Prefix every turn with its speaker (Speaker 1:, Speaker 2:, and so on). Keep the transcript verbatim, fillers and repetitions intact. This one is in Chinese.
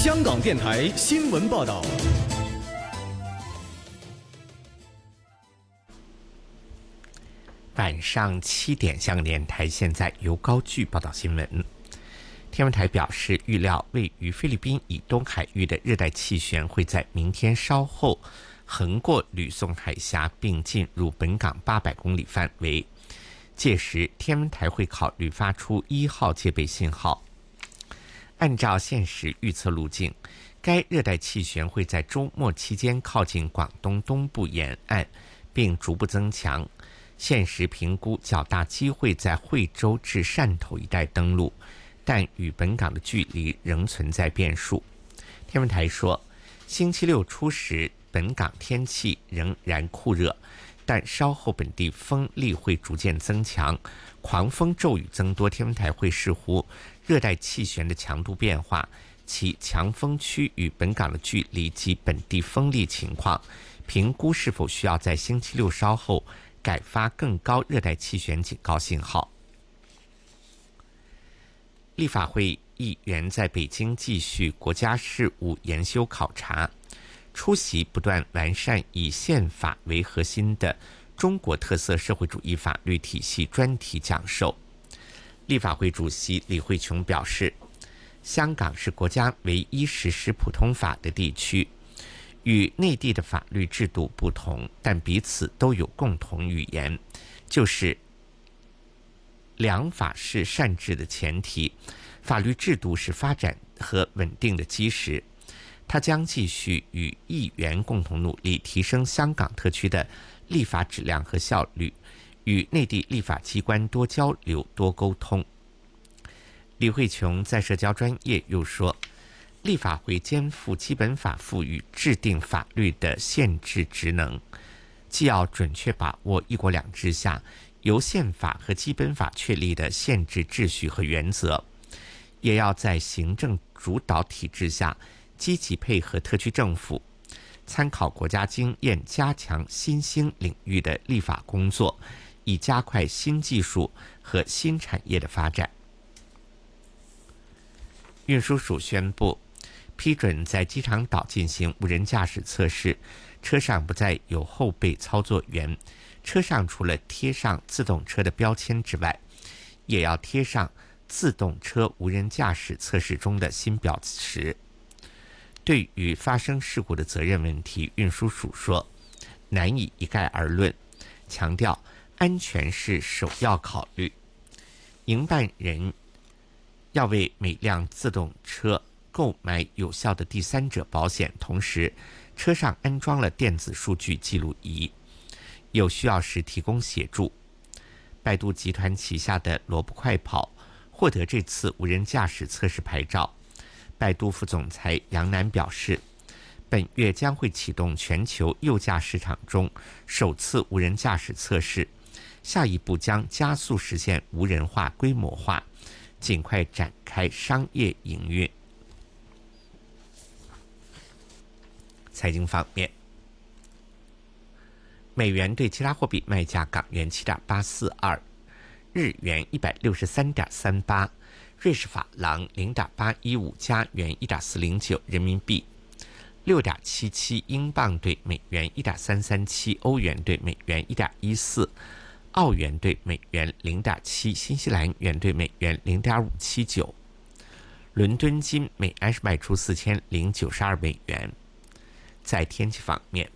Speaker 1: 香港电台新闻报道。
Speaker 2: 晚上七点，香港电台现在由高炬报道新闻。天文台表示，预料位于菲律宾以东海域的热带气旋会在明天稍后横过吕宋海峡，并进入本港八百公里范围。届时，天文台会考虑发出一号戒备信号。按照现时预测路径，该热带气旋会在周末期间靠近广东东部沿岸，并逐步增强。现时评估较大机会在惠州至汕头一带登陆，但与本港的距离仍存在变数。天文台说，星期六初时本港天气仍然酷热，但稍后本地风力会逐渐增强，狂风骤雨增多。天文台会视乎热带气旋的强度变化、其强风区与本港的距离及本地风力情况，评估是否需要在星期六稍后改发更高热带气旋警告信号。立法会议员在北京继续国家事务研修考察，出席不断完善以宪法为核心的中国特色社会主义法律体系专题讲授。立法会主席李慧琼表示，香港是国家唯一实施普通法的地区，与内地的法律制度不同，但彼此都有共同语言，就是良法是善治的前提，法律制度是发展和稳定的基石。他将继续与议员共同努力，提升香港特区的立法质量和效率，与内地立法机关多交流、多沟通。李慧琼在社交专页又说，立法会肩负基本法赋予制定法律的宪制职能，既要准确把握一国两制下由宪法和基本法确立的宪制秩序和原则，也要在行政主导体制下积极配合特区政府，参考国家经验，加强新兴领域的立法工作，以加快新技术和新产业的发展。运输署宣布，批准在机场岛进行无人驾驶测试，车上不再有后备操作员，车上除了贴上自动车的标签之外，也要贴上自动车无人驾驶测试中的新标识。对于发生事故的责任问题，运输署说难以一概而论，强调安全是首要考虑。营办人要为每辆自动车购买有效的第三者保险，同时车上安装了电子数据记录仪，有需要时提供协助。百度集团旗下的萝卜快跑获得这次无人驾驶测试牌照。百度副总裁杨楠表示，本月将会启动全球右驾市场中首次无人驾驶测试，下一步将加速实现无人化、规模化，尽快展开商业营运。财经方面，美元对其他货币卖价：港元 七点八四二， 日元 一百六十三点三八， 瑞士法郎 零点八一五， 加元 一点四零九， 人民币 六点七七， 英镑对美元 一点三三七， 欧元对美元 一点一四， 澳元对美元 零点七， 新西兰元对美元 零点五七九。伦敦金每安士卖出四千零九十二美元。在天气方面，